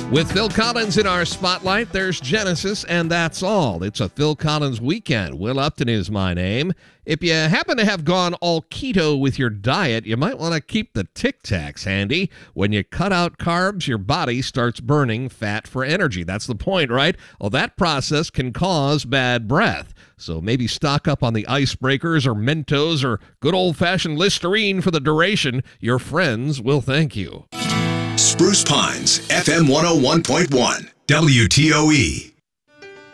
With Phil Collins in our spotlight, there's Genesis, and that's all. It's a Phil Collins weekend. Will Upton is my name. If you happen to have gone all keto with your diet, you might want to keep the Tic Tacs handy. When you cut out carbs, your body starts burning fat for energy. That's the point, right? Well, that process can cause bad breath. So maybe stock up on the icebreakers or Mentos or good old-fashioned Listerine for the duration. Your friends will thank you. Spruce Pines, FM 101.1, WTOE.